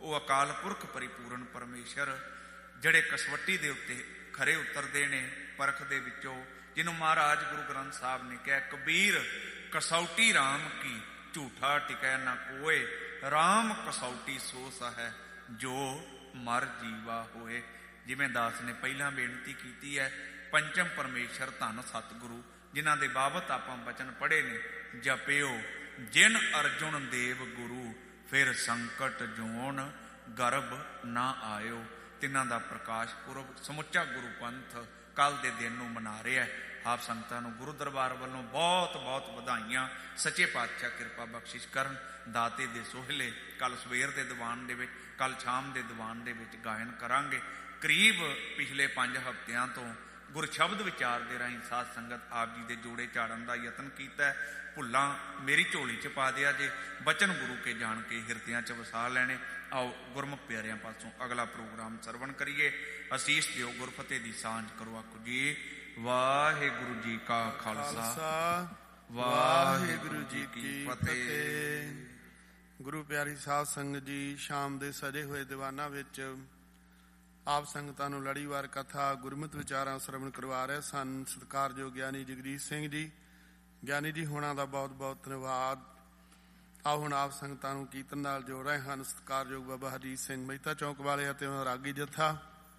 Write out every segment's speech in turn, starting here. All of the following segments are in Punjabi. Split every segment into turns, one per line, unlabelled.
ਉਹ ਅਕਾਲ ਪੁਰਖ ਪਰਿਪੂਰਨ ਪਰਮੇਸ਼ਰ ਜਿਹੜੇ ਕਸਵੱਟੀ ਦੇ ਉੱਤੇ ਖਰੇ ਉਤਰਦੇ ਨੇ ਪਰਖ ਦੇ ਵਿੱਚੋਂ, ਜਿਹਨੂੰ ਮਹਾਰਾਜ ਗੁਰੂ ਗ੍ਰੰਥ ਸਾਹਿਬ ਨੇ ਕਿਹਾ, ਕਬੀਰ ਕਸੌਟੀ ਰਾਮ ਕੀ ਝੂਠਾ ਟਿਕੈ ਨਾ ਕੋਏ, ਰਾਮ ਕਸੌਟੀ ਸੋ ਸਹੈ ਜੋ ਮਰ ਜੀਵਾ ਹੋਏ। ਜਿਵੇਂ ਦਾਸ ਨੇ ਪਹਿਲਾਂ ਬੇਨਤੀ ਕੀਤੀ ਹੈ, ਪੰਚਮ ਪਰਮੇਸ਼ਰ ਧੰਨ ਸਤਿਗੁਰੂ ਜਿਨ੍ਹਾਂ ਦੇ ਬਾਬਤ ਆਪਾਂ ਬਚਨ ਪੜ੍ਹੇ ਨੇ, ਜਪਿਓ ਜਿਨ ਅਰਜੁਨ ਦੇਵ ਗੁਰੂ, ਫਿਰ ਸੰਕਟ ਜੋਨ ਗਰਭ ਨਾ ਆਇਓ। ਤਿੰਨਾਂ ਦਾ ਪ੍ਰਕਾਸ਼ ਪੁਰਬ ਸਮੁੱਚਾ ਗੁਰੂ ਪੰਥ ਕੱਲ ਦੇ ਦਿਨ ਨੂੰ ਮਨਾ ਰਿਹਾ ਹੈ। ਆਪ ਸੰਗਤਾਂ ਨੂੰ ਗੁਰੂ ਦਰਬਾਰ ਵੱਲੋਂ ਬਹੁਤ ਬਹੁਤ ਵਧਾਈਆਂ। ਸੱਚੇ ਪਾਤਸ਼ਾਹ ਕਿਰਪਾ ਬਖਸ਼ਿਸ਼ ਕਰਨ। ਦਾਤੇ ਦੇ ਸੋਹਲੇ ਕੱਲ ਸਵੇਰ ਦੇ ਦੀਵਾਨ ਦੇ ਵਿੱਚ, ਕੱਲ ਸ਼ਾਮ ਦੇ ਦੀਵਾਨ ਦੇ ਵਿੱਚ ਗਾਇਨ ਕਰਾਂਗੇ। ਕਰੀਬ ਪਿਛਲੇ 5 ਹਫ਼ਤਿਆਂ ਤੋਂ ਗੁਰ ਸ਼ਬਦ ਵਿਚਾਰ ਦੇ ਰਾਹੀਂ ਸਾਧ ਸੰਗਤ ਆਪ ਜੀ ਦੇ ਜੋੜੇ ਝਾੜਨ ਦਾ ਯਤਨ ਕੀਤਾ। ਭੁੱਲਾਂ ਮੇਰੀ ਝੋਲੀ 'ਚ ਪਾ ਦਿਆ ਜੇ, ਬਚਨ ਗੁਰੂ ਕੇ ਜਾਣ ਕੇ ਹਿਰਦਿਆਂ 'ਚ ਵਸਾ ਲੈਣੇ। ਆਓ ਗੁਰਮੁਖ ਪਿਆਰਿਆਂ ਪਾਸੋਂ ਅਗਲਾ ਪ੍ਰੋਗਰਾਮ ਸਰਵਣ ਕਰੀਏ। ਅਸੀਸ ਦਿਓ, ਗੁਰਫਤਿਹ ਦੀ ਸਾਂਝ ਕਰੋ। ਆਖੋ ਜੀ ਵਾਹਿਗੁਰੂ ਜੀ ਕਾ ਖਾਲਸਾ, ਵਾਹਿਗੁਰੂ ਜੀ ਕੀ ਫਤਿਹ।
ਗੁਰੂ ਪਿਆਰੀ ਸਾਧ ਸੰਗਤ ਜੀ, ਸ਼ਾਮ ਦੇ ਸਜੇ ਹੋਏ ਦੀਵਾਨਾਂ ਵਿੱਚ ਆਪ ਸੰਗਤਾਂ ਨੂੰ ਲੜੀਵਾਰ ਕਥਾ ਗੁਰਮਤਿ ਵਿਚਾਰਾਂ ਸਰਵਣ ਕਰਵਾ ਰਹੇ ਸਨ ਸਤਿਕਾਰਯੋਗ ਗਿਆਨੀ ਜਗਦੀਸ਼ ਸਿੰਘ ਜੀ। ਗਿਆਨੀ ਜੀ ਹੋਣਾ ਦਾ ਬਹੁਤ ਬਹੁਤ ਧੰਨਵਾਦ। ਆਓ ਹੁਣ ਆਪ ਸੰਗਤਾਂ ਨੂੰ ਕੀਰਤਨ ਨਾਲ ਜੋੜ ਰਹੇ ਹਨ ਸਤਿਕਾਰਯੋਗ ਬਾਬਾ ਹਰਜੀਤ ਸਿੰਘ ਮਹਿਤਾ ਚੌਂਕ ਵਾਲੇ ਅਤੇ ਰਾਗੀ ਜੱਥਾ।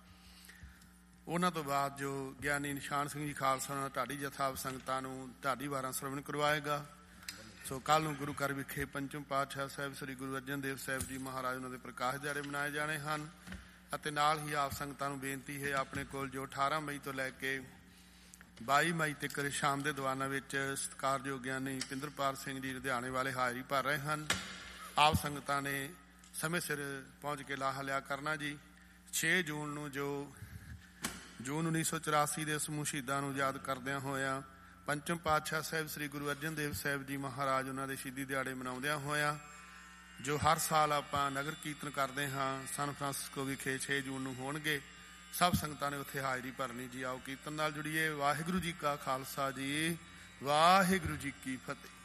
ਉਹਨਾਂ ਤੋਂ ਬਾਅਦ ਜੋ ਗਿਆਨੀ ਨਿਸ਼ਾਨ ਸਿੰਘ ਜੀ ਖਾਲਸਾ ਢਾਡੀ ਜੱਥਾ ਆਪ ਸੰਗਤਾਂ ਨੂੰ ਢਾਡੀ ਵਾਰਾਂ ਸਰਵਣ ਕਰਵਾਏਗਾ। ਸੋ ਕੱਲ੍ਹ ਨੂੰ ਗੁਰੂ ਘਰ ਵਿਖੇ ਪੰਚਮ ਪਾਤਸ਼ਾਹ ਸਾਹਿਬ ਸ੍ਰੀ ਗੁਰੂ ਅਰਜਨ ਦੇਵ ਸਾਹਿਬ ਜੀ ਮਹਾਰਾਜ ਉਹਨਾਂ ਦੇ ਪ੍ਰਕਾਸ਼ ਦਿਹਾੜੇ ਮਨਾਏ ਜਾਣੇ ਹਨ। ਅਤੇ ਨਾਲ ਹੀ ਆਪ ਸੰਗਤਾਂ ਨੂੰ ਬੇਨਤੀ ਹੈ, ਆਪਣੇ ਕੋਲ ਜੋ 18 ਮਈ ਤੋਂ ਲੈ ਕੇ 22 ਮਈ ਤੱਕ ਸ਼ਾਮ ਦੇ ਦੀਵਾਨਾਂ ਵਿੱਚ ਸਤਿਕਾਰਯੋਗ ਗਿਆਨੀ ਪਿੰਦਰਪਾਲ ਸਿੰਘ ਜੀ ਲੁਧਿਆਣੇ ਵਾਲੇ ਹਾਜ਼ਰੀ ਭਰ ਰਹੇ ਹਨ। ਆਪ ਸੰਗਤਾਂ ਨੇ ਸਮੇਂ ਸਿਰ ਪਹੁੰਚ ਕੇ ਲਾਹਾ ਲਿਆ ਕਰਨਾ ਜੀ। 6 ਜੂਨ ਨੂੰ ਜੋ ਜੂਨ 1984 ਦੇ ਸਮੂਹ ਸ਼ਹੀਦਾਂ ਨੂੰ ਯਾਦ ਕਰਦਿਆਂ ਹੋਇਆਂ ਪੰਚਮ ਪਾਤਸ਼ਾਹ ਸਾਹਿਬ ਸ੍ਰੀ ਗੁਰੂ ਅਰਜਨ ਦੇਵ ਸਾਹਿਬ ਜੀ ਮਹਾਰਾਜ ਉਹਨਾਂ ਦੇ ਸ਼ਹੀਦੀ ਦਿਹਾੜੇ ਮਨਾਉਂਦਿਆਂ ਹੋਇਆਂ ਜੋ ਹਰ ਸਾਲ ਆਪਾਂ ਨਗਰ ਕੀਰਤਨ ਕਰਦੇ ਹਾਂ ਸਨ ਫਰਾਂਸਿਸਕੋ ਵਿਖੇ 6 ਜੂਨ ਨੂੰ ਹੋਣਗੇ। ਸਭ ਸੰਗਤਾਂ ਨੇ ਉੱਥੇ ਹਾਜ਼ਰੀ ਭਰਨੀ ਜੀ। ਆਓ ਕੀਰਤਨ ਨਾਲ ਜੁੜੀਏ। ਵਾਹਿਗੁਰੂ ਜੀ ਕਾ ਖਾਲਸਾ ਜੀ, ਵਾਹਿਗੁਰੂ ਜੀ ਕੀ ਫਤਿਹ।